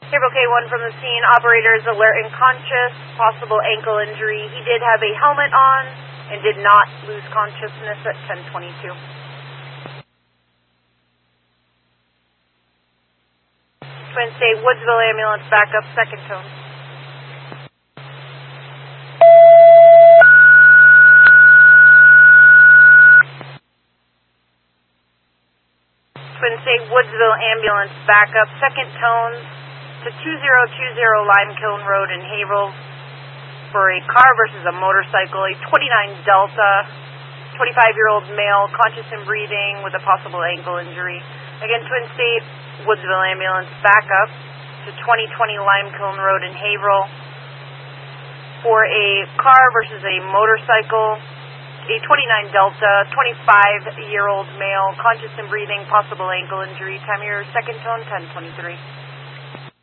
Haverhill K1 from the scene. Operator is alert and conscious. Possible ankle injury. He did have a helmet on and did not lose consciousness at 10:22. Twin State, Woodsville ambulance, backup, second tone. Twin State, Woodsville ambulance, backup, second tone to 2020 Limekiln Road in Haverhill for a car versus a motorcycle, a 29 Delta, 25-year-old male, conscious and breathing with a possible ankle injury. Again, Twin State, Woodsville ambulance, backup to 2020 Limekiln Road in Haverhill for a car versus a motorcycle, a 29 Delta, 25-year-old male, conscious and breathing, possible ankle injury. Time of your second tone, 10:23.